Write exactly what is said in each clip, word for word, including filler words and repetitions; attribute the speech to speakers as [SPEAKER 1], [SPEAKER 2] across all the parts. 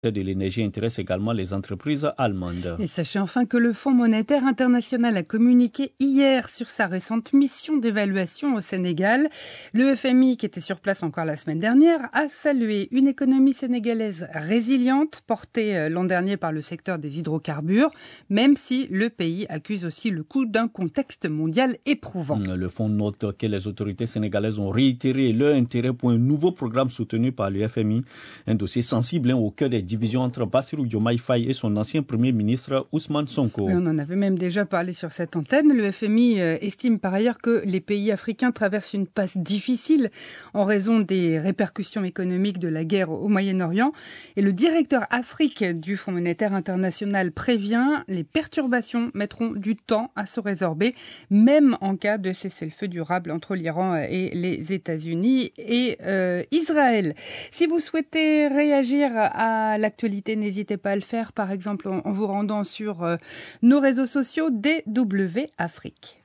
[SPEAKER 1] de l'énergie intéresse également les entreprises allemandes.
[SPEAKER 2] Et sachez enfin que le Fonds monétaire international a communiqué hier sur sa récente mission d'évaluation au Sénégal. Le F M I, qui était sur place encore la semaine dernière, a salué une économie sénégalaise résiliente, portée l'an dernier par le secteur des hydrocarbures, même si le pays accuse aussi le coup d'un contexte mondial éprouvant.
[SPEAKER 1] Le fonds note que les autorités sénégalaises ont réitéré leur intérêt pour un nouveau programme soutenu par le F M I, un dossier sensible hein, au cœur des division entre Bassirou Diomaye Faye et son ancien Premier ministre Ousmane Sonko.
[SPEAKER 2] Oui, on en avait même déjà parlé sur cette antenne. Le F M I estime par ailleurs que les pays africains traversent une passe difficile en raison des répercussions économiques de la guerre au Moyen-Orient. Et le directeur Afrique du Fonds monétaire international prévient les perturbations mettront du temps à se résorber, même en cas de cessez-le-feu durable entre l'Iran et les États-Unis et euh, Israël. Si vous souhaitez réagir à l'actualité, n'hésitez pas à le faire, par exemple en, en vous rendant sur euh, nos réseaux sociaux D W Afrique.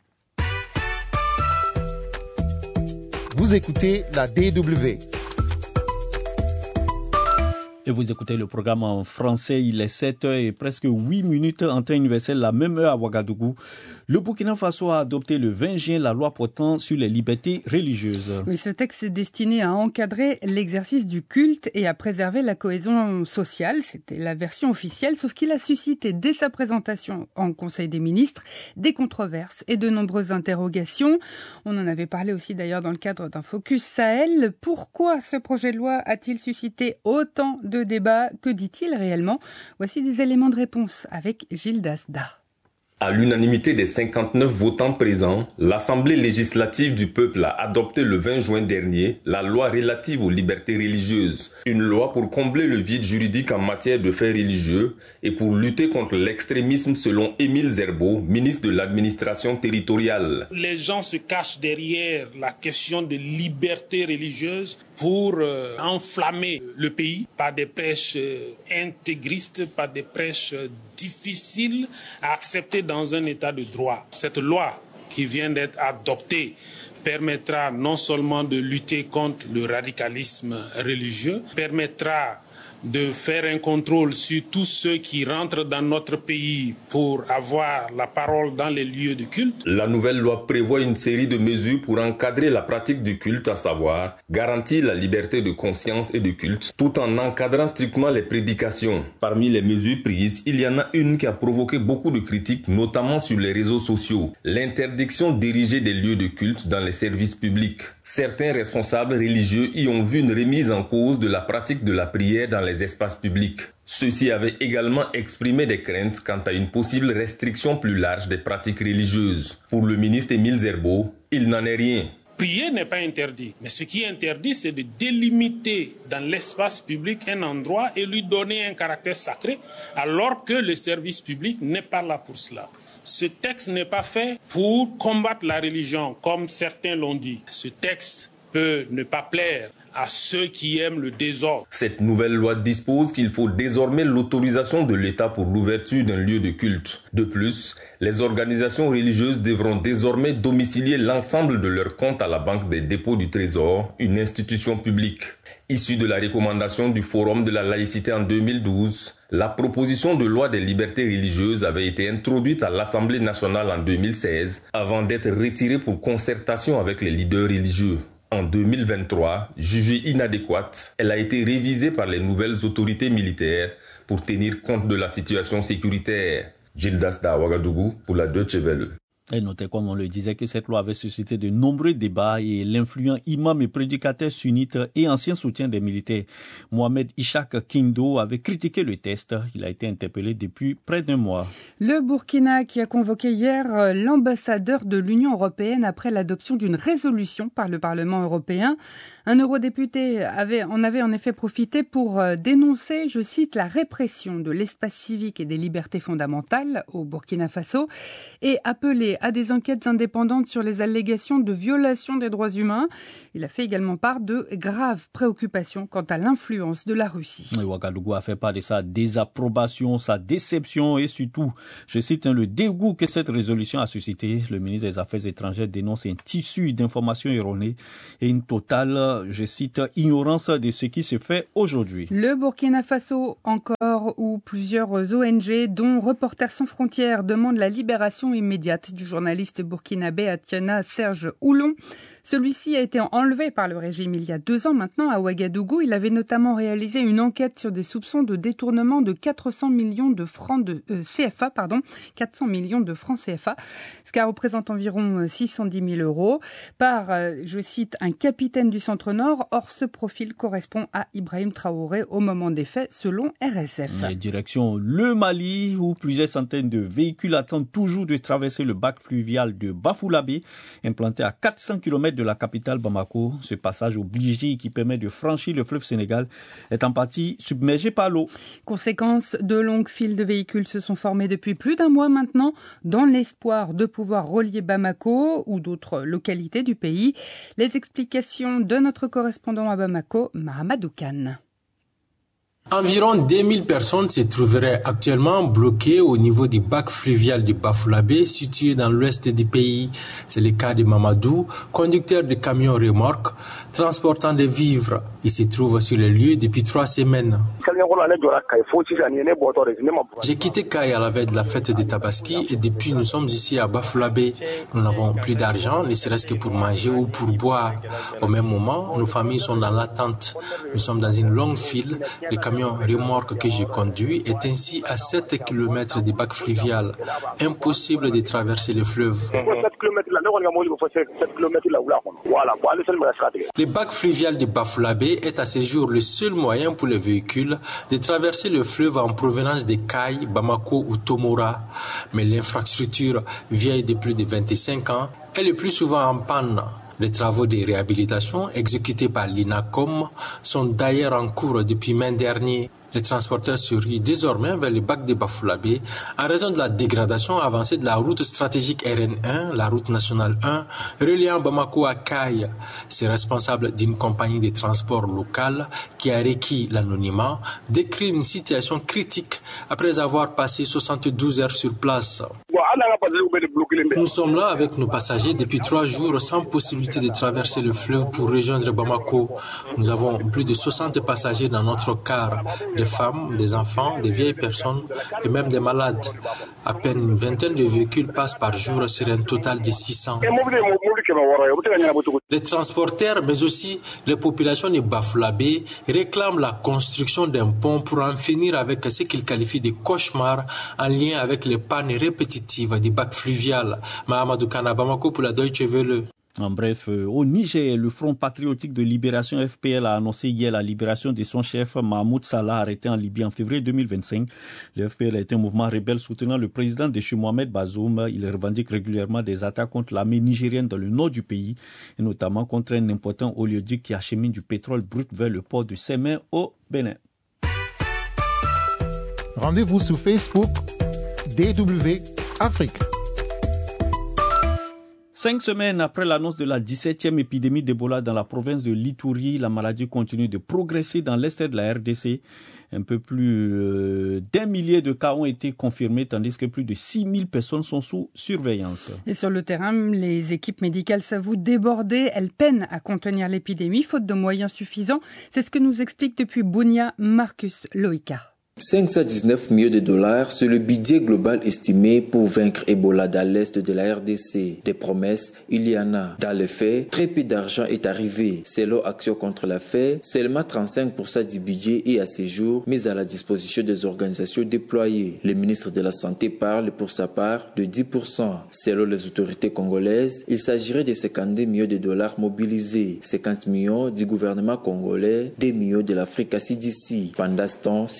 [SPEAKER 3] Vous écoutez la D W.
[SPEAKER 1] Et vous écoutez le programme en français, il est sept heures et presque huit minutes en temps universel, la même heure à Ouagadougou. Le Burkina Faso a adopté le vingt juin la loi portant sur les libertés religieuses.
[SPEAKER 2] Oui, ce texte est destiné à encadrer l'exercice du culte et à préserver la cohésion sociale. C'était la version officielle, sauf qu'il a suscité dès sa présentation en Conseil des ministres des controverses et de nombreuses interrogations. On en avait parlé aussi d'ailleurs dans le cadre d'un Focus Sahel. Pourquoi ce projet de loi a-t-il suscité autant de débats? Que dit-il réellement? Voici des éléments de réponse avec Gilles Dasda.
[SPEAKER 4] À l'unanimité des cinquante-neuf votants présents, l'Assemblée législative du peuple a adopté le vingt juin dernier la loi relative aux libertés religieuses, une loi pour combler le vide juridique en matière de faits religieux et pour lutter contre l'extrémisme selon Émile Zerbo, ministre de l'administration territoriale.
[SPEAKER 5] Les gens se cachent derrière la question de liberté religieuse pour euh, enflammer le pays par des prêches euh, intégristes, par des prêches euh, difficiles à accepter dans un état de droit. Cette loi qui vient d'être adoptée permettra non seulement de lutter contre le radicalisme religieux, permettra de faire un contrôle sur tous ceux qui rentrent dans notre pays pour avoir la parole dans les lieux de culte.
[SPEAKER 4] La nouvelle loi prévoit une série de mesures pour encadrer la pratique du culte, à savoir garantir la liberté de conscience et de culte, tout en encadrant strictement les prédications. Parmi les mesures prises, il y en a une qui a provoqué beaucoup de critiques, notamment sur les réseaux sociaux. L'interdiction d'ériger des lieux de culte dans les services publics. Certains responsables religieux y ont vu une remise en cause de la pratique de la prière dans les espaces publics. Ceux-ci avaient également exprimé des craintes quant à une possible restriction plus large des pratiques religieuses. Pour le ministre Émile Zerbo, il n'en est rien.
[SPEAKER 5] Prier n'est pas interdit, mais ce qui est interdit, c'est de délimiter dans l'espace public un endroit et lui donner un caractère sacré, alors que le service public n'est pas là pour cela. Ce texte n'est pas fait pour combattre la religion, comme certains l'ont dit. Ce texte peut ne pas plaire à ceux qui aiment le désordre.
[SPEAKER 4] Cette nouvelle loi dispose qu'il faut désormais l'autorisation de l'État pour l'ouverture d'un lieu de culte. De plus, les organisations religieuses devront désormais domicilier l'ensemble de leurs comptes à la Banque des dépôts du Trésor, une institution publique. Issue de la recommandation du Forum de la laïcité en deux mille douze, la proposition de loi des libertés religieuses avait été introduite à l'Assemblée nationale en deux mille seize, avant d'être retirée pour concertation avec les leaders religieux. En deux mille vingt-trois, jugée inadéquate, elle a été révisée par les nouvelles autorités militaires pour tenir compte de la situation sécuritaire. Gilles Dasda, Ouagadougou, pour la Deutsche Welle.
[SPEAKER 1] Et notez, comme on le disait, que cette loi avait suscité de nombreux débats et l'influent imam et prédicateur sunnite et ancien soutien des militaires Mohamed Ishaq Kindo avait critiqué le texte. Il a été interpellé depuis près d'un mois.
[SPEAKER 2] Le Burkina qui a convoqué hier l'ambassadeur de l'Union européenne après l'adoption d'une résolution par le Parlement européen. Un eurodéputé avait, en avait en effet profité pour dénoncer, je cite, la répression de l'espace civique et des libertés fondamentales au Burkina Faso et appeler appelé à des enquêtes indépendantes sur les allégations de violation des droits humains. Il a fait également part de graves préoccupations quant à l'influence de la Russie.
[SPEAKER 1] Ouagadougou a fait part de sa désapprobation, sa déception et surtout, je cite, le dégoût que cette résolution a suscité. Le ministre des Affaires étrangères dénonce un tissu d'informations erronées et une totale, je cite, ignorance de ce qui se fait aujourd'hui.
[SPEAKER 2] Le Burkina Faso encore, où plusieurs O N G, dont Reporters sans frontières, demandent la libération immédiate du journaliste burkinabé Atiana Serge Oulon. Celui-ci a été enlevé par le régime il y a deux ans maintenant à Ouagadougou. Il avait notamment réalisé une enquête sur des soupçons de détournement de quatre cents millions de francs de euh, C F A, pardon, quatre cents millions de francs C F A, ce qui représente environ six cent dix mille euros, par, euh, je cite, un capitaine du Centre-Nord. Or, ce profil correspond à Ibrahim Traoré au moment des faits, selon R S F.
[SPEAKER 1] La direction le Mali, où plusieurs centaines de véhicules attendent toujours de traverser le bac fluvial de Bafoulabé, implanté à quatre cents kilomètres de la capitale Bamako. Ce passage obligé qui permet de franchir le fleuve Sénégal est en partie submergé par l'eau.
[SPEAKER 2] Conséquence, de longues files de véhicules se sont formées depuis plus d'un mois maintenant, dans l'espoir de pouvoir relier Bamako ou d'autres localités du pays. Les explications de notre correspondant à Bamako, Mahamadou Kane.
[SPEAKER 6] Environ deux mille personnes se trouveraient actuellement bloquées au niveau du bac fluvial de Bafoulabé, situé dans l'ouest du pays. C'est le cas de Mamadou, conducteur de camion remorque, transportant des vivres. Il se trouve sur le lieu depuis trois semaines. J'ai quitté Kaye à la veille de la fête de Tabaski et depuis nous sommes ici à Bafoulabé. Nous n'avons plus d'argent, ne serait-ce que pour manger ou pour boire. Au même moment, nos familles sont dans l'attente. Nous sommes dans une longue file. Les camions remorque que je conduis est ainsi à sept kilomètres du bac fluvial. Impossible de traverser le fleuve. Le bac fluvial de Bafoulabé est à ce jour le seul moyen pour les véhicules de traverser le fleuve en provenance de Kaye, Bamako ou Tomora. Mais l'infrastructure vieille de plus de vingt-cinq ans est le plus souvent en panne. Les travaux de réhabilitation exécutés par l'INACOM sont d'ailleurs en cours depuis mai dernier. Les transporteurs surgissent désormais vers le bac de Bafoulabé en raison de la dégradation avancée de la route stratégique R N un, la route nationale un, reliant Bamako à Kaye. Ces responsables d'une compagnie de transport locale qui a requis l'anonymat décrit une situation critique après avoir passé soixante-douze heures sur place. Nous sommes là avec nos passagers depuis trois jours sans possibilité de traverser le fleuve pour rejoindre Bamako. Nous avons plus de soixante passagers dans notre car, des femmes, des enfants, des vieilles personnes et même des malades. À peine une vingtaine de véhicules passent par jour sur un total de six cents. Les transporteurs, mais aussi les populations de Bafoulabé réclament la construction d'un pont pour en finir avec ce qu'ils qualifient de cauchemar en lien avec les pannes répétitives du bac fluvial. Mahamadou Kane, Bamako pour la Deutsche Welle.
[SPEAKER 1] En bref, au Niger, le Front patriotique de libération F P L a annoncé hier la libération de son chef Mahmoud Salah, arrêté en Libye en février deux mille vingt-cinq. Le F P L est un mouvement rebelle soutenant le président déchu Mohamed Bazoum. Il revendique régulièrement des attaques contre l'armée nigérienne dans le nord du pays, et notamment contre un important oléoduc qui achemine du pétrole brut vers le port de Sémé au Bénin.
[SPEAKER 3] Rendez-vous sur Facebook D W Afrique.
[SPEAKER 1] Cinq semaines après l'annonce de la dix-septième épidémie d'Ebola dans la province de l'Ituri, la maladie continue de progresser dans l'est de la R D C. Un peu plus euh, d'un millier de cas ont été confirmés, tandis que plus de six mille personnes sont sous surveillance.
[SPEAKER 2] Et sur le terrain, les équipes médicales s'avouent débordées. Elles peinent à contenir l'épidémie, faute de moyens suffisants. C'est ce que nous explique depuis Bunia Marcus Loïka.
[SPEAKER 7] cinq cent dix-neuf millions de dollars, c'est le budget global estimé pour vaincre Ebola dans l'est de la R D C. Des promesses, il y en a. Dans les faits, très peu d'argent est arrivé. Selon Action contre la faim, seulement trente-cinq pour cent du budget est à ce jour mis à la disposition des organisations déployées. Le ministre de la Santé parle pour sa part de dix pour cent. Selon les autorités congolaises, il s'agirait de cinquante-deux millions de dollars mobilisés, cinquante millions du gouvernement congolais, deux millions de l'Afrique C D C. Pendant ce temps, sur le terrain,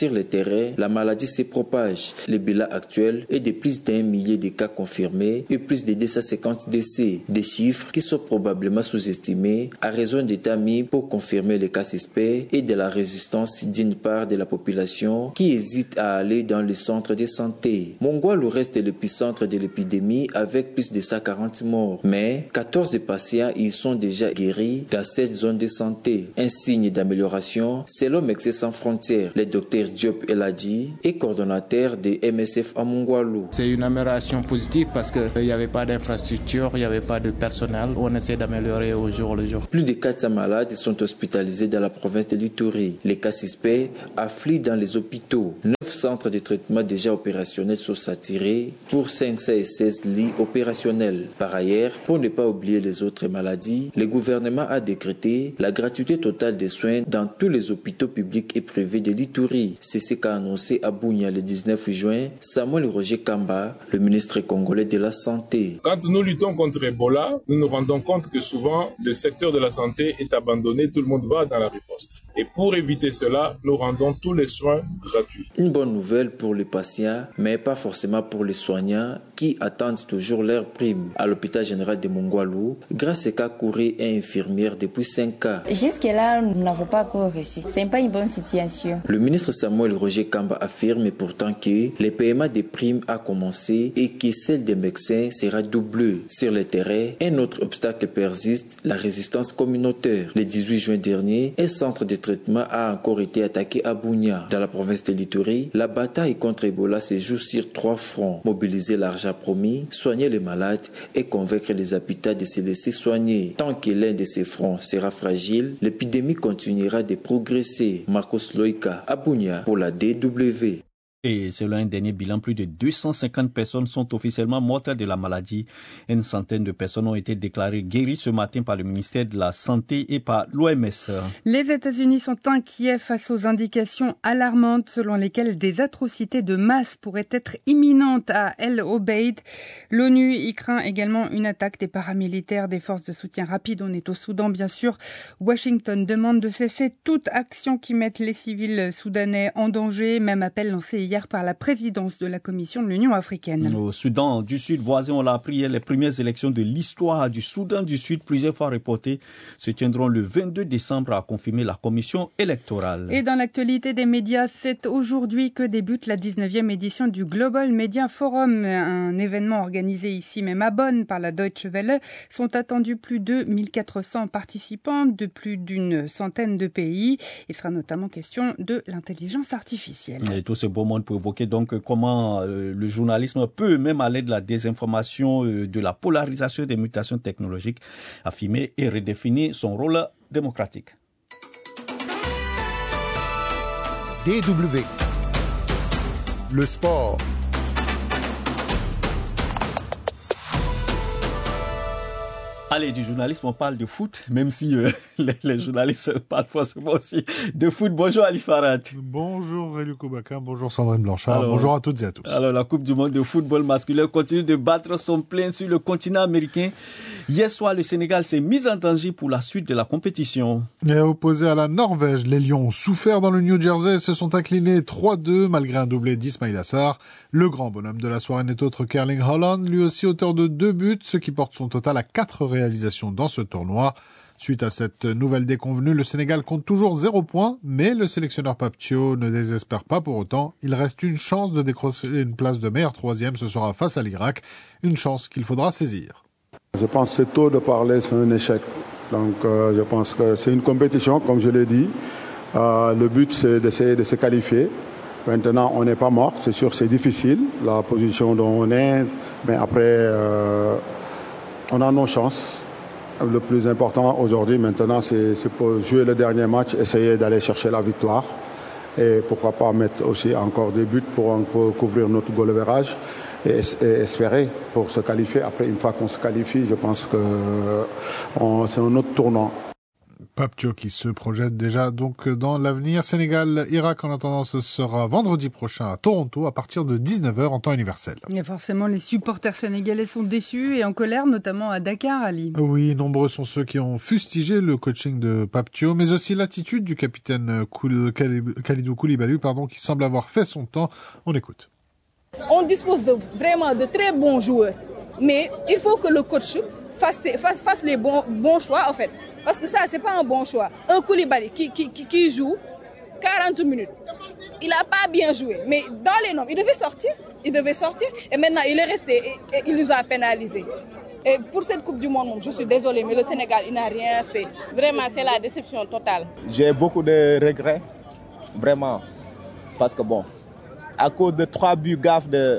[SPEAKER 7] terrain, la maladie se propage. Le bilan actuel est de plus d'un millier de cas confirmés et plus de deux cent cinquante décès. Des chiffres qui sont probablement sous-estimés à raison d'états mis pour confirmer les cas suspects et de la résistance d'une part de la population qui hésite à aller dans les centres de santé. Mongwalu reste l'épicentre de l'épidémie avec plus de cent quarante morts, mais quatorze patients y sont déjà guéris dans cette zone de santé. Un signe d'amélioration selon Médecins sans frontières. Le docteur Diop Eladi est coordonnateur de M S F à Mongwalu.
[SPEAKER 8] C'est une amélioration positive parce qu'il n'y avait pas d'infrastructure, il n'y avait pas de personnel. On essaie d'améliorer au jour le jour.
[SPEAKER 7] Plus de quatre cents malades sont hospitalisés dans la province de l'Ituri. Les cas suspects affluent dans les hôpitaux. Neuf centres de traitement déjà opérationnels sont saturés pour cinq cent seize lits opérationnels. Par ailleurs, pour ne pas oublier les autres maladies, le gouvernement a décrété la gratuité totale des soins dans tous les hôpitaux publics et privés de l'Ituri. C'est ce qu'a annoncé à Bunia le dix-neuf juin Samuel Roger Kamba, le ministre congolais de la Santé.
[SPEAKER 9] Quand nous luttons contre Ebola, nous nous rendons compte que souvent le secteur de la santé est abandonné, tout le monde va dans la riposte. Et pour éviter cela, nous rendons tous les soins gratuits.
[SPEAKER 7] Une bonne nouvelle pour les patients, mais pas forcément pour les soignants qui attendent toujours leur prime. À l'hôpital général de Mongwalu, grâce à Kakouré est infirmière depuis cinq ans.
[SPEAKER 10] Jusque-là, nous n'avons pas encore reçu. Ce n'est pas une bonne situation.
[SPEAKER 7] Le ministre Samuel Roger Kamba affirme pourtant que le paiement des primes a commencé et que celle des médecins sera doublée. Sur le terrain, un autre obstacle persiste, la résistance communautaire. Le dix-huit juin dernier, un centre de traitement a encore été attaqué à Bunia. Dans la province de l'Ituri, la bataille contre Ebola se joue sur trois fronts. Mobiliser l'argent promis, soigner les malades et convaincre les habitants de se laisser soigner. Tant que l'un de ces fronts sera fragile, l'épidémie continuera de progresser. Marcos Loïka, à Bunia, pour la D W.
[SPEAKER 1] Et selon un dernier bilan, plus de deux cent cinquante personnes sont officiellement mortes de la maladie. Une centaine de personnes ont été déclarées guéries ce matin par le ministère de la Santé et par l'O M S.
[SPEAKER 2] Les États-Unis sont inquiets face aux indications alarmantes selon lesquelles des atrocités de masse pourraient être imminentes à El Obeid. L'ONU y craint également une attaque des paramilitaires des forces de soutien rapide. On est au Soudan, bien sûr. Washington demande de cesser toute action qui mette les civils soudanais en danger. Même appel lancé hier par la présidence de la Commission de l'Union africaine.
[SPEAKER 1] Au Soudan du Sud voisin, on l'a appris, les premières élections de l'histoire du Soudan du Sud, plusieurs fois reportées, se tiendront le vingt-deux décembre, a confirmé la commission électorale.
[SPEAKER 2] Et dans l'actualité des médias, c'est aujourd'hui que débute la dix-neuvième édition du Global Media Forum, un événement organisé ici même à Bonn par la Deutsche Welle. Sont attendus plus de mille quatre cents participants de plus d'une centaine de pays. Il sera notamment question de l'intelligence artificielle.
[SPEAKER 1] Et tout ce beau monde pour évoquer donc comment euh, le journalisme peut, même à l'aide de la désinformation, euh, de la polarisation des mutations technologiques, affirmer et redéfinir son rôle démocratique.
[SPEAKER 3] D W. Le sport.
[SPEAKER 1] Allez, du journalisme, on parle de foot, même si euh, les, les journalistes parlent forcément aussi de foot. Bonjour Ali Farhat.
[SPEAKER 11] Bonjour Elio Kobaka, bonjour Sandrine Blanchard, alors, bonjour à toutes et à tous.
[SPEAKER 1] Alors, la Coupe du monde de football masculin continue de battre son plein sur le continent américain. Hier soir, le Sénégal s'est mis en danger pour la suite de la compétition.
[SPEAKER 11] Et opposé à la Norvège, les Lions ont souffert dans le New Jersey et se sont inclinés trois deux malgré un doublé d'Ismaïla Sarr. Le grand bonhomme de la soirée n'est autre qu'Erling Haaland, lui aussi auteur de deux buts, ce qui porte son total à quatre réalisations dans ce tournoi. Suite à cette nouvelle déconvenue, le Sénégal compte toujours zéro point, mais le sélectionneur Pape Thiaw ne désespère pas pour autant. Il reste une chance de décrocher une place de meilleur troisième, ce sera face à l'Irak, une chance qu'il faudra saisir.
[SPEAKER 12] Je pense que c'est tôt de parler, c'est un échec. Donc euh, je pense que c'est une compétition, comme je l'ai dit. Euh, le but, c'est d'essayer de se qualifier. Maintenant, on n'est pas mort, c'est sûr que c'est difficile, la position dont on est, mais après, euh, on a nos chances. Le plus important aujourd'hui, maintenant, c'est, c'est pour jouer le dernier match, essayer d'aller chercher la victoire et pourquoi pas mettre aussi encore des buts pour, pour couvrir notre goal average et, et espérer pour se qualifier. Après, une fois qu'on se qualifie, je pense que on, c'est un autre tournant.
[SPEAKER 11] Paptio qui se projette déjà donc dans l'avenir. Sénégal-Irak, en attendant, ce sera vendredi prochain à Toronto à partir de dix-neuf heures en temps universel.
[SPEAKER 2] Et forcément, les supporters sénégalais sont déçus et en colère, notamment à Dakar, Ali.
[SPEAKER 11] Oui, nombreux sont ceux qui ont fustigé le coaching de Paptio, mais aussi l'attitude du capitaine Kalidou Koulibaly, pardon, qui semble avoir fait son temps. On écoute.
[SPEAKER 13] On dispose de, vraiment de très bons joueurs, mais il faut que le coach fasse, fasse, fasse les bons, bons choix, en fait. Parce que ça, c'est pas un bon choix. Un Koulibaly qui, qui, qui, qui joue quarante minutes, il n'a pas bien joué, mais dans les normes, il devait sortir, il devait sortir, et maintenant il est resté et, et il nous a pénalisés. Et pour cette Coupe du Monde, je suis désolée, mais le Sénégal, il n'a rien fait. Vraiment, c'est la déception totale.
[SPEAKER 14] J'ai beaucoup de regrets, vraiment, parce que bon, à cause de trois buts gaffes de,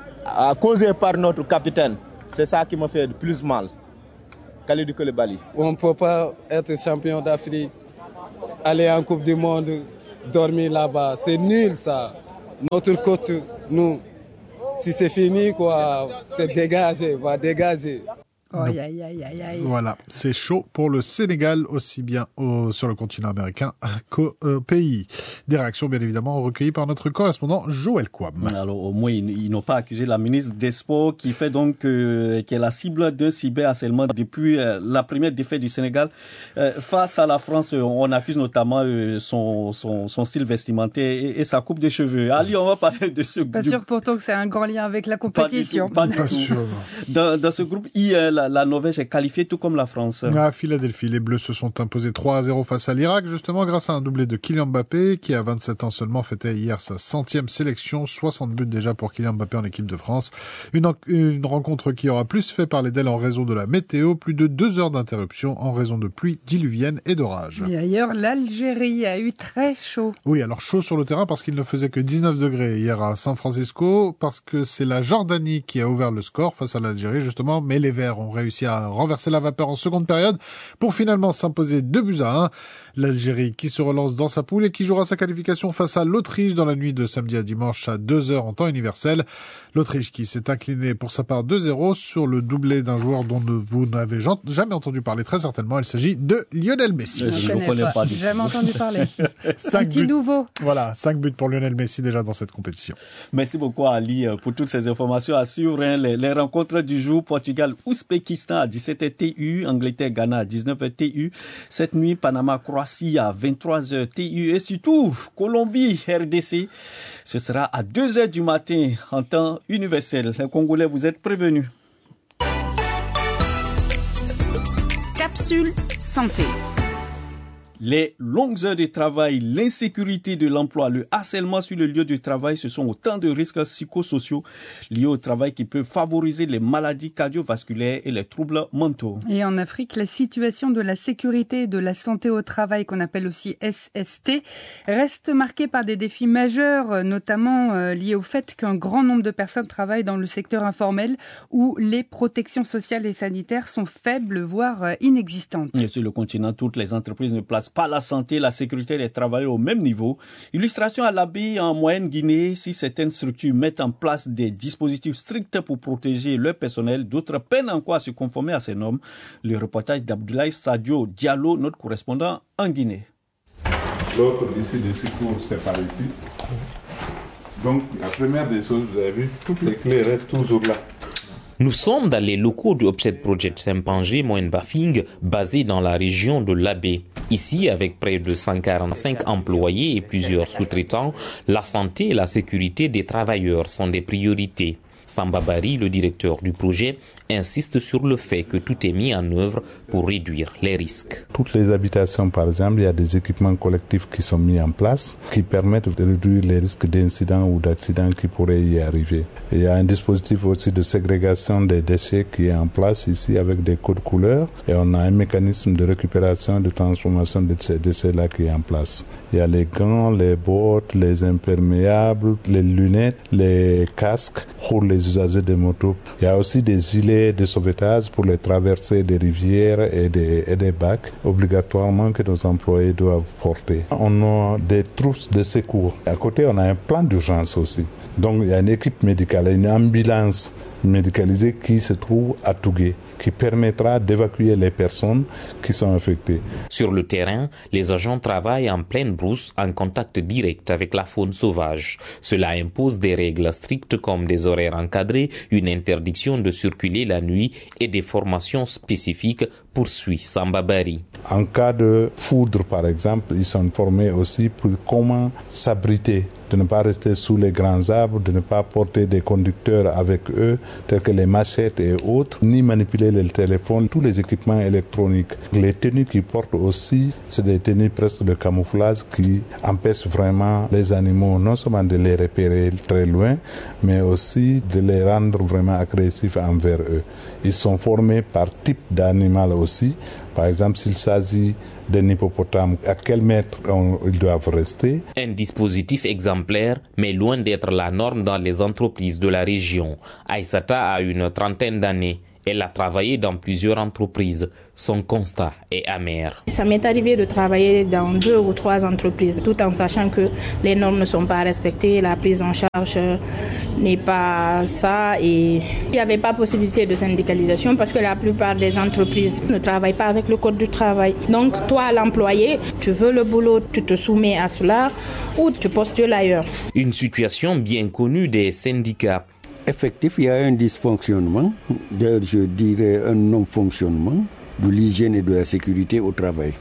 [SPEAKER 14] à causés par notre capitaine, c'est ça qui me fait le plus mal. Kalidou Koulibaly.
[SPEAKER 15] On ne peut pas être champion d'Afrique, aller en Coupe du Monde, dormir là-bas. C'est nul ça. Notre coach, nous, si c'est fini, quoi, c'est dégagé, va dégager.
[SPEAKER 2] Oh, aïe, aïe, aïe, aïe.
[SPEAKER 11] Voilà, c'est chaud pour le Sénégal, aussi bien au, sur le continent américain qu'au euh, pays. Des réactions, bien évidemment, recueillies par notre correspondant Joël Kouam.
[SPEAKER 1] Alors, au moins, ils, ils n'ont pas accusé la ministre des Sports qui fait donc euh, qui est la cible d'un cyberharcèlement depuis euh, la première défaite du Sénégal. Euh, face à la France, on accuse notamment euh, son, son, son style vestimentaire et, et sa coupe de cheveux. Ali, on va parler de ce
[SPEAKER 2] pas
[SPEAKER 1] groupe.
[SPEAKER 2] Pas sûr pourtant que c'est un grand lien avec la compétition.
[SPEAKER 1] Pas du tout. Pas du tout. Dans, dans ce groupe, hier, La, la Norvège est qualifiée tout comme la France.
[SPEAKER 11] À Philadelphie, les Bleus se sont imposés trois à zéro face à l'Irak, justement grâce à un doublé de Kylian Mbappé, qui à vingt-sept ans seulement fêtait hier sa centième sélection, soixante buts déjà pour Kylian Mbappé en équipe de France. Une, une rencontre qui aura plus fait parler d'elle en raison de la météo, plus de deux heures d'interruption en raison de pluie diluvienne et d'orage.
[SPEAKER 2] Et ailleurs, l'Algérie a eu très chaud.
[SPEAKER 11] Oui, alors chaud sur le terrain parce qu'il ne faisait que dix-neuf degrés hier à San Francisco, parce que c'est la Jordanie qui a ouvert le score face à l'Algérie justement, mais les Verts ont réussi à renverser la vapeur en seconde période pour finalement s'imposer deux buts à un. L'Algérie qui se relance dans sa poule et qui jouera sa qualification face à l'Autriche dans la nuit de samedi à dimanche à deux heures en temps universel. L'Autriche qui s'est inclinée pour sa part deux zéro sur le doublé d'un joueur dont vous n'avez jamais entendu parler très certainement. Il s'agit de Lionel Messi.
[SPEAKER 2] Je ne connais pas, pas jamais entendu parler. Un petit
[SPEAKER 11] buts,
[SPEAKER 2] nouveau.
[SPEAKER 11] Voilà, cinq buts pour Lionel Messi déjà dans cette compétition.
[SPEAKER 1] Merci beaucoup Ali pour toutes ces informations à suivre. Hein, les, les rencontres du jour, Portugal-Ouzbékistan à dix-sept heures T U, Angleterre-Ghana à dix-neuf heures T U, cette nuit Panama-Croatie à vingt-trois heures T U et surtout Colombie-R D C. Ce sera à deux heures du matin en temps universel. Les Congolais, vous êtes prévenus.
[SPEAKER 16] Capsule santé.
[SPEAKER 1] Les longues heures de travail, l'insécurité de l'emploi, le harcèlement sur le lieu de travail, ce sont autant de risques psychosociaux liés au travail qui peuvent favoriser les maladies cardiovasculaires et les troubles mentaux.
[SPEAKER 2] Et en Afrique, la situation de la sécurité et de la santé au travail, qu'on appelle aussi S S T, reste marquée par des défis majeurs, notamment euh, liés au fait qu'un grand nombre de personnes travaillent dans le secteur informel où les protections sociales et sanitaires sont faibles, voire euh, inexistantes.
[SPEAKER 1] Et sur le continent, toutes les entreprises ne placent pas la santé et la sécurité des travailleurs au même niveau. Illustration à l'abri en Moyenne-Guinée, si certaines structures mettent en place des dispositifs stricts pour protéger leur personnel, d'autres peinent encore à se conformer à ces normes. Le reportage d'Abdoulaye Sadio Diallo, notre correspondant en Guinée.
[SPEAKER 17] L'autre ici de secours, c'est par ici. Donc la première des choses, vous avez vu, toutes les clés restent toujours là.
[SPEAKER 18] Nous sommes dans les locaux du Offset Project Simpangé Moyen Bafing, basé dans la région de l'Abbé. Ici, avec près de cent quarante-cinq employés et plusieurs sous-traitants, la santé et la sécurité des travailleurs sont des priorités. Samba Bari, le directeur du projet, insiste sur le fait que tout est mis en œuvre pour réduire les risques.
[SPEAKER 17] Toutes les habitations, par exemple, il y a des équipements collectifs qui sont mis en place qui permettent de réduire les risques d'incidents ou d'accidents qui pourraient y arriver. Et il y a un dispositif aussi de ségrégation des déchets qui est en place ici avec des codes couleurs et on a un mécanisme de récupération et de transformation de ces déchets-là qui est en place. Il y a les gants, les bottes, les imperméables, les lunettes, les casques pour les usagers des motos. Il y a aussi des gilets de sauvetage pour les traversées des rivières et des, et des bacs, obligatoirement que nos employés doivent porter. On a des trousses de secours. À côté, on a un plan d'urgence aussi. Donc, il y a une équipe médicale, une ambulance médicalisée qui se trouve à Tougué. qui permettra d'évacuer les personnes qui sont affectées.
[SPEAKER 18] Sur le terrain, les agents travaillent en pleine brousse en contact direct avec la faune sauvage. Cela impose des règles strictes comme des horaires encadrés, une interdiction de circuler la nuit et des formations spécifiques, poursuit Samba Bari.
[SPEAKER 17] En cas de foudre, par exemple, ils sont formés aussi pour comment s'abriter, de ne pas rester sous les grands arbres, de ne pas porter des conducteurs avec eux, tels que les machettes et autres, ni manipuler les téléphones, tous les équipements électroniques. Les tenues qu'ils portent aussi, c'est des tenues presque de camouflage qui empêchent vraiment les animaux non seulement de les repérer très loin, mais aussi de les rendre vraiment agressifs envers eux. Ils sont formés par type d'animal aussi. Par exemple, s'il s'agit d'un hippopotame, à quel mètre on, ils doivent rester?
[SPEAKER 18] Un dispositif exemplaire, mais loin d'être la norme dans les entreprises de la région. Aïssata a une trentaine d'années. Elle a travaillé dans plusieurs entreprises. Son constat est amer.
[SPEAKER 16] Ça m'est arrivé de travailler dans deux ou trois entreprises, tout en sachant que les normes ne sont pas respectées, la prise en charge n'est pas ça et il n'y avait pas possibilité de syndicalisation parce que la plupart des entreprises ne travaillent pas avec le code du travail. Donc toi, l'employé, tu veux le boulot, tu te soumets à cela ou tu postules ailleurs.
[SPEAKER 18] Une situation bien connue des syndicats.
[SPEAKER 19] Effectif, il y a un dysfonctionnement, d'ailleurs je dirais un non-fonctionnement de l'hygiène et de la sécurité au travail.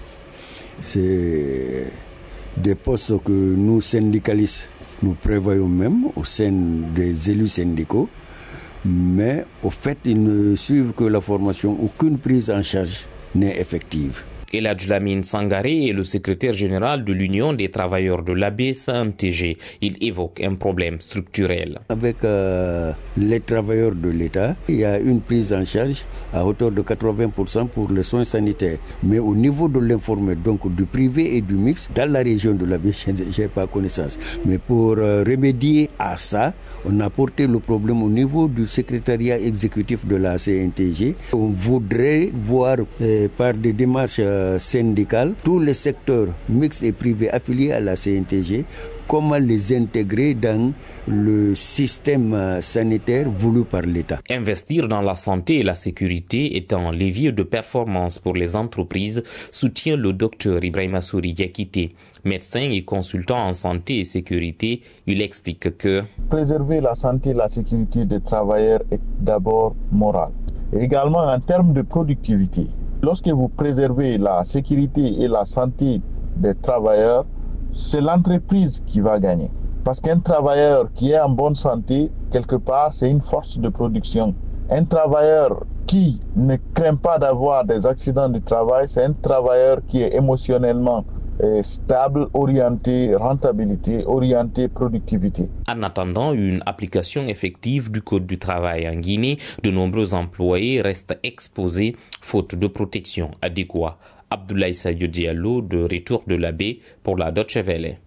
[SPEAKER 19] C'est des postes que nous syndicalistes, nous prévoyons même au sein des élus syndicaux, mais au fait ils ne suivent que la formation, aucune prise en charge n'est effective.
[SPEAKER 18] Eladj Lamine Sangaré est le secrétaire général de l'Union des travailleurs de l'A B S A M T G. Il évoque un problème structurel.
[SPEAKER 19] Avec euh, les travailleurs de l'État, il y a une prise en charge à hauteur de quatre-vingts pour cent pour les soins sanitaires. Mais au niveau de l'informel, donc du privé et du mix, dans la région de l'A B S, je n'ai pas connaissance. Mais pour euh, remédier à ça, on a porté le problème au niveau du secrétariat exécutif de la C N T G. On voudrait voir euh, par des démarches euh, syndicales tous les secteurs mixtes et privés affiliés à la C N T G, comment les intégrer dans le système sanitaire voulu par l'État.
[SPEAKER 18] Investir dans la santé et la sécurité est un levier de performance pour les entreprises, soutient le docteur Ibrahima Souri Diakité. Médecin et consultant en santé et sécurité, il explique que
[SPEAKER 20] préserver la santé et la sécurité des travailleurs est d'abord moral. Et également en termes de productivité. Lorsque vous préservez la sécurité et la santé des travailleurs, c'est l'entreprise qui va gagner. Parce qu'un travailleur qui est en bonne santé, quelque part, c'est une force de production. Un travailleur qui ne craint pas d'avoir des accidents du travail, c'est un travailleur qui est émotionnellement stable, orienté rentabilité, orienté productivité.
[SPEAKER 18] En attendant une application effective du Code du travail en Guinée, de nombreux employés restent exposés faute de protection adéquate. Abdoulaye Sadio Diallo de retour de l'A B pour la Deutsche Welle.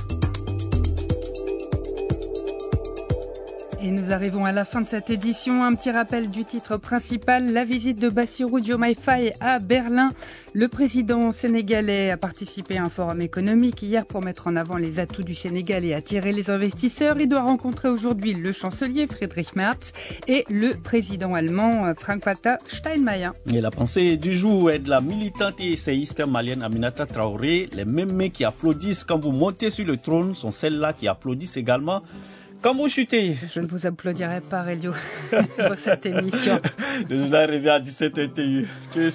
[SPEAKER 2] Et nous arrivons à la fin de cette édition. Un petit rappel du titre principal, la visite de Bassirou Diomaye Faye à Berlin. Le président sénégalais a participé à un forum économique hier pour mettre en avant les atouts du Sénégal et attirer les investisseurs. Il doit rencontrer aujourd'hui le chancelier Friedrich Merz et le président allemand Frank-Walter Steinmeier.
[SPEAKER 1] Et la pensée du jour est de la militante et essayiste malienne Aminata Traoré. Les mêmes mains qui applaudissent quand vous montez sur le trône sont celles-là qui applaudissent également quand vous chutez.
[SPEAKER 2] Je ne vous applaudirai pas, Elio, pour cette émission.
[SPEAKER 1] Le journal revient à dix-sept heures.